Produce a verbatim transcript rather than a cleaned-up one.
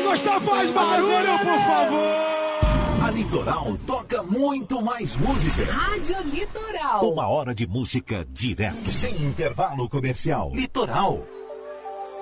gostar, faz barulho, por favor! A Litoral toca muito mais música. Rádio Litoral. Uma hora de música direto, sem intervalo comercial. Litoral.